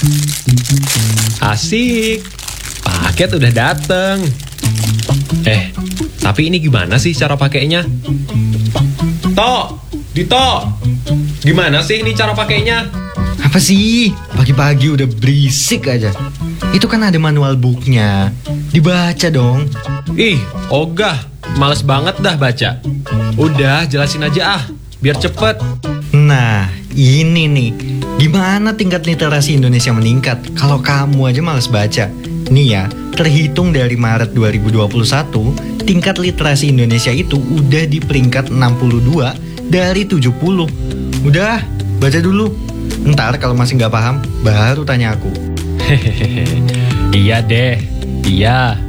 Asik, paket udah dateng. Tapi ini gimana sih cara pakainya? Dito, gimana sih ini cara pakainya? Apa sih? Pagi-pagi udah berisik aja. Itu kan ada manual booknya. Dibaca dong. Ih, ogah, males banget dah baca. Udah, jelasin aja biar cepet. Nah, ini nih. Gimana tingkat literasi Indonesia meningkat kalau kamu aja males baca? Nih ya, terhitung dari Maret 2021, tingkat literasi Indonesia itu udah di peringkat 62 dari 70. Udah, baca dulu. Ntar kalau masih nggak paham, baru tanya aku. Iya deh, iya.